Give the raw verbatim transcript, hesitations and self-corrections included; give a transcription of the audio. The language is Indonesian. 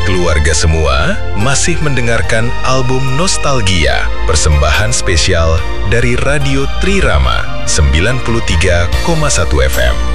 keluarga semua masih mendengarkan album Nostalgia, persembahan spesial dari Radio Trirama sembilan puluh tiga koma satu F M.